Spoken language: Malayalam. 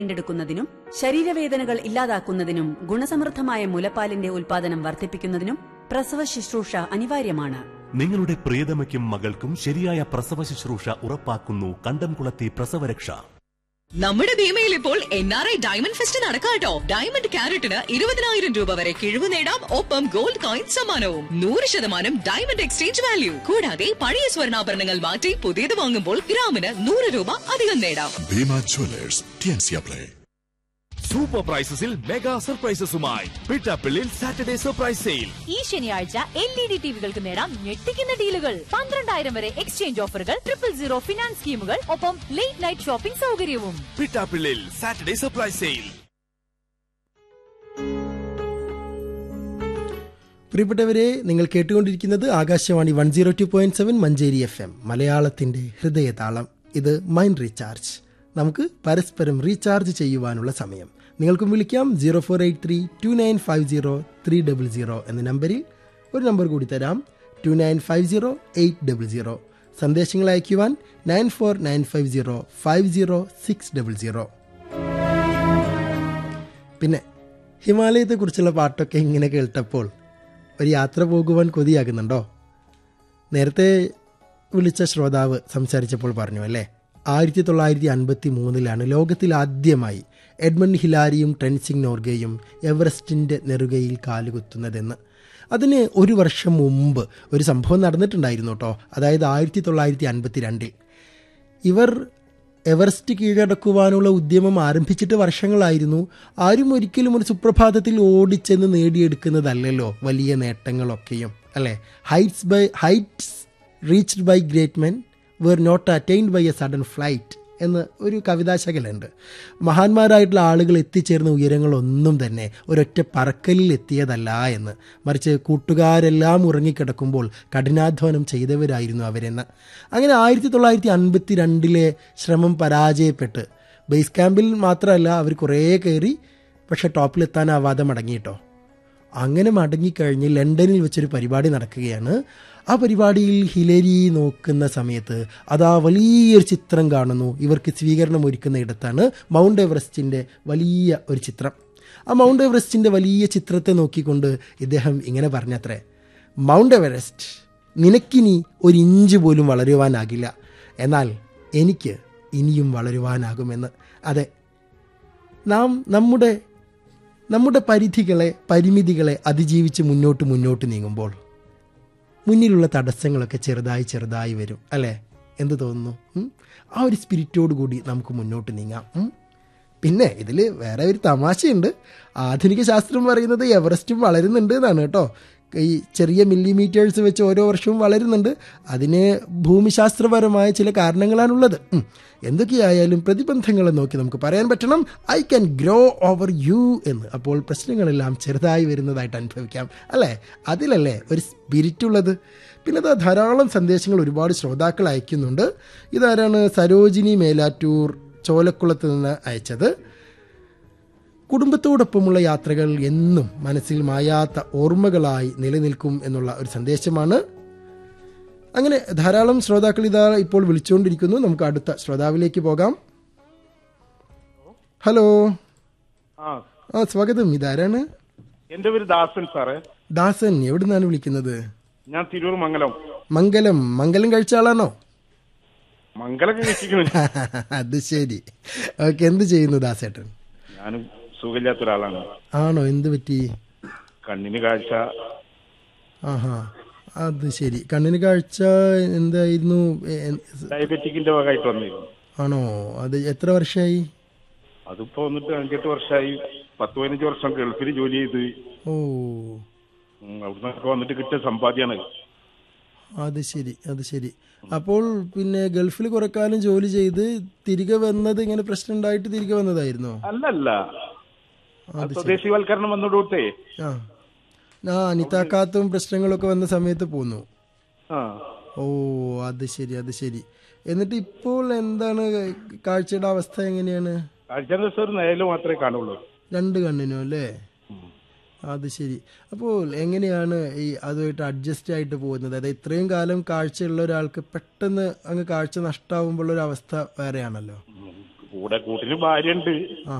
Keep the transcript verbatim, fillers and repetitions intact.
വീണ്ടെടുക്കുന്നതിനും ശരീരവേദനകൾ ഇല്ലാതാക്കുന്നതിനും ഗുണസമൃദ്ധമായ മുലപ്പാലിന്റെ ഉൽപാദനം വർദ്ധിപ്പിക്കുന്നതിനും പ്രസവ ശുശ്രൂഷ അനിവാര്യമാണ്. നിങ്ങളുടെ പ്രിയതമയ്ക്കും മകൾക്കും ശരിയായ പ്രസവ ശുശ്രൂഷ ഉറപ്പാക്കുന്നു കണ്ടംകുളത്തി പ്രസവരക്ഷ. നമ്മുടെ ഭീമയിൽ ഇപ്പോൾ N R I diamond fest നടക്കാട്ടോ. Diamond ക്യാരറ്റിന് ഇരുപതിനായിരം രൂപ വരെ കിഴിവ് നേടാം. ഒപ്പം ഗോൾഡ് കോയിൻ സമ്മാനവും നൂറ് ശതമാനം ഡയമണ്ട് എക്സ്ചേഞ്ച് വാല്യൂ. കൂടാതെ പഴയ സ്വർണ്ണാഭരണങ്ങൾ മാറ്റി പുതിയത് വാങ്ങുമ്പോൾ ഗ്രാമിന് നൂറ് രൂപ അധികം നേടാം. Bhima Jewellers T&C apply. Super പ്രൈസസിൽ mega സർപ്രൈസസുമായി Pittappillil Saturday surprise sale. ഈ ശനിയാഴ്ച എൽ ഇ ഡി ടിവികൾക്ക് നേടാം ഞെട്ടിക്കുന്ന ഡീലുകൾ. പന്ത്രണ്ടായിരം വരെ എക്സ്ചേഞ്ച് ഓഫറുകൾ, ട്രിപ്പിൾ സീറോ ഫിനാൻസ് സ്കീമുകൾ, ഒപ്പം ലേറ്റ് നൈറ്റ് ഷോപ്പിംഗ് സൗകര്യവും. Pittappillil Saturday surprise sale. പ്രിയപ്പെട്ടവരെ, നിങ്ങൾ കേട്ടുകൊണ്ടിരിക്കുന്നത് Akashvani one zero two point seven Manjeri F M, മലയാളത്തിന്റെ ഹൃദയതാളം. ഇത് മൈൻഡ് റീചാർജ്. നമുക്ക് പരസ്പരം റീചാർജ് ചെയ്യുവാനുള്ള സമയം. നിങ്ങൾക്കും വിളിക്കാം zero four eight three to nine five zero three double zero എന്ന നമ്പറിൽ. ഒരു നമ്പർ കൂടി തരാം, to nine five zero eight double zero. സന്ദേശങ്ങൾ അയക്കുവാൻ nine four nine five zero five zero six double zero. പിന്നെ ഹിമാലയത്തെക്കുറിച്ചുള്ള പാട്ടൊക്കെ ഇങ്ങനെ കേട്ടപ്പോൾ ഒരു യാത്ര പോകുവാൻ കൊതിയാകുന്നുണ്ടോ? നേരത്തെ വിളിച്ച ശ്രോതാവ് സംസാരിച്ചപ്പോൾ പറഞ്ഞു അല്ലേ, ആയിരത്തി തൊള്ളായിരത്തി അൻപത്തി മൂന്നിലാണ് ലോകത്തിൽ ആദ്യമായി എഡ്മണ്ട് ഹിലാരിയും ട്രെൻസിംഗ് നോർഗയും എവറസ്റ്റിൻ്റെ നെറുകയിൽ കാലുകുത്തുന്നതെന്ന്. അതിന് ഒരു വർഷം മുമ്പ് ഒരു സംഭവം നടന്നിട്ടുണ്ടായിരുന്നു കേട്ടോ. അതായത് ആയിരത്തി തൊള്ളായിരത്തി അൻപത്തി രണ്ടിൽ ഇവർ എവറസ്റ്റ് കീഴടക്കുവാനുള്ള ഉദ്യമം ആരംഭിച്ചിട്ട് വർഷങ്ങളായിരുന്നു. ആരും ഒരിക്കലും ഒരു സുപ്രഭാതത്തിൽ ഓടിച്ചെന്ന് നേടിയെടുക്കുന്നതല്ലല്ലോ വലിയ നേട്ടങ്ങളൊക്കെയും, അല്ലേ? Heights by heights reached by great men were not attained by a sudden flight എന്ന് ഒരു കവിതാശകലുണ്ട്. മഹാന്മാരായിട്ടുള്ള ആളുകൾ എത്തിച്ചേർന്ന ഉയരങ്ങളൊന്നും തന്നെ ഒരൊറ്റ പറക്കലിൽ എത്തിയതല്ല എന്ന്, മറിച്ച് കൂട്ടുകാരെല്ലാം ഉറങ്ങിക്കിടക്കുമ്പോൾ കഠിനാധ്വാനം ചെയ്തവരായിരുന്നു അവരെന്ന്. അങ്ങനെ ആയിരത്തി തൊള്ളായിരത്തി അൻപത്തി രണ്ടിലെ ശ്രമം പരാജയപ്പെട്ട് ബേസ് ക്യാമ്പിൽ മാത്രമല്ല അവർ കുറേ കയറി, പക്ഷെ ടോപ്പിലെത്താനാവാതെ മടങ്ങിയിട്ടോ. അങ്ങനെ മടങ്ങിക്കഴിഞ്ഞ് ലണ്ടനിൽ വെച്ചൊരു പരിപാടി നടക്കുകയാണ്. ആ പരിപാടിയിൽ ഹിലരി നോക്കുന്ന സമയത്ത് അതാ വലിയൊരു ചിത്രം കാണുന്നു. ഇവർക്ക് സ്വീകരണം ഒരുക്കുന്ന ഇടത്താണ് മൗണ്ട് എവറസ്റ്റിൻ്റെ വലിയ ഒരു ചിത്രം. ആ മൗണ്ട് എവറസ്റ്റിൻ്റെ വലിയ ചിത്രത്തെ നോക്കിക്കൊണ്ട് ഇദ്ദേഹം ഇങ്ങനെ പറഞ്ഞത്രേ, മൗണ്ട് എവറസ്റ്റ്, നിനക്കിനി ഒരു ഇഞ്ച് പോലും വളരുവാനാകില്ല, എന്നാൽ എനിക്ക് ഇനിയും വളരുവാനാകുമെന്ന്. അതെ, നാം നമ്മുടെ നമ്മുടെ പരിധികളെ പരിമിതികളെ അതിജീവിച്ച് മുന്നോട്ട് മുന്നോട്ട് നീങ്ങുമ്പോൾ മുന്നിലുള്ള തടസ്സങ്ങളൊക്കെ ചെറുതായി ചെറുതായി വരും, അല്ലേ? എന്ത് തോന്നുന്നു? ആ ഒരു സ്പിരിറ്റോട് കൂടി നമുക്ക് മുന്നോട്ട് നീങ്ങാം. പിന്നെ ഇതിൽ വേറെ ഒരു തമാശയുണ്ട്. ആധുനിക ശാസ്ത്രം പറയുന്നത് എവറസ്റ്റും വളരുന്നുണ്ട് എന്നാണ് കേട്ടോ. ഈ ചെറിയ മില്ലിമീറ്റേഴ്സ് വെച്ച് ഓരോ വർഷവും വളരുന്നുണ്ട്. അതിന് ഭൂമിശാസ്ത്രപരമായ ചില കാരണങ്ങളാണുള്ളത്. എന്തൊക്കെയായാലും പ്രതിബന്ധങ്ങളെ നോക്കി നമുക്ക് പറയാൻ പറ്റണം, I can grow over you എന്ന്. അപ്പോൾ പ്രശ്നങ്ങളെല്ലാം ചെറുതായി വരുന്നതായിട്ട് അനുഭവിക്കാം, അല്ലേ? അതിലല്ലേ ഒരു സ്പിരിറ്റ് ഉള്ളത്. പിന്നെ അത് ധാരാളം സന്ദേശങ്ങൾ ഒരുപാട് ശ്രോതാക്കൾ അയക്കുന്നുണ്ട്. ഇതാരാണ്? സരോജിനി മേലാറ്റൂർ ചോലക്കുളത്ത് നിന്ന് അയച്ചത്. കുടുംബത്തോടൊപ്പമുള്ള യാത്രകൾ എന്നും മനസ്സിൽ മായാത്ത ഓർമ്മകളായി നിലനിൽക്കും എന്നുള്ള ഒരു സന്ദേശമാണ്. അങ്ങനെ ധാരാളം ശ്രോതാക്കൾ ഇതാ ഇപ്പോൾ വിളിച്ചുകൊണ്ടിരിക്കുന്നു. നമുക്ക് അടുത്ത ശ്രോതാവിലേക്ക് പോകാം. ഹലോ, ആ സ്വാഗതം. ഇതാരാണ്? എന്റെ പേര് ദാസൻ സാറേ. ദാസൻ, എവിടെ നിന്നാണ് വിളിക്കുന്നത്? ഞാൻ തിരൂർ മംഗലം. മംഗലം മംഗലം കഴിച്ച ആളാണോ? മംഗലൊക്കെ കഴിച്ചിരിക്കുന്നു. അത് ശരി. ഓക്കെ, എന്ത് ചെയ്യുന്നു ദാസേട്ടൻ? ഞാനും സുഖമില്ലാത്ത ഒരാളാണ്. ആണോ? എന്ത് പറ്റി? കണ്ണിന് കാഴ്ച. ആഹാ, അത് ശരി. കണ്ണിന് കാഴ്ച എന്തായിരുന്നു? ഡയബറ്റിക്കിന്റെ ഭാഗമായിട്ട് വന്നിരുന്നു. ആണോ? അത് എത്ര വർഷമായി? അതിപ്പോ വന്നിട്ട് അഞ്ചെട്ട് വർഷമായി. പത്ത് പതിനഞ്ച് വർഷം ഗൾഫിൽ ജോലി ചെയ്ത്. ഓ, അവിടുന്നൊക്കെ വന്നിട്ട് കിട്ടിയ സമ്പാദ്യാണ്. അത് ശരി, അത് ശരി. അപ്പോൾ പിന്നെ ഗൾഫിൽ കുറെ കാലം ജോലി ചെയ്ത് തിരികെ വന്നത് ഇങ്ങനെ പ്രശ്നം ഉണ്ടായിട്ട് തിരികെ വന്നതായിരുന്നോ? അല്ലല്ല, സ്വദേശിവൽക്കരണം വന്നോടൂട്ടേ. ആ ആ അനിതാക്കാത്തും പ്രശ്നങ്ങളൊക്കെ വന്ന സമയത്ത് പോന്നു. ഓ, അത് ശരി, അത് ശരി. എന്നിട്ട് ഇപ്പോൾ എന്താണ് കാഴ്ചയുടെ അവസ്ഥ? എങ്ങനെയാണ്? കാഴ്ച നേരിൽ മാത്രമേ കാണുള്ളൂ, രണ്ട് കണ്ണിനും അല്ലേ? അത് ശരി. അപ്പോൾ എങ്ങനെയാണ് ഈ അതുമായിട്ട് അഡ്ജസ്റ്റ് ആയിട്ട് പോകുന്നത്? അതായത് ഇത്രയും കാലം കാഴ്ചയുള്ള ഒരാൾക്ക് പെട്ടെന്ന് അങ്ങ് കാഴ്ച നഷ്ടമാകുമ്പോൾ ഒരു അവസ്ഥ വേറെയാണല്ലോ. കൂടെ കൂട്ടിന് ഭാര്യ ഉണ്ട്.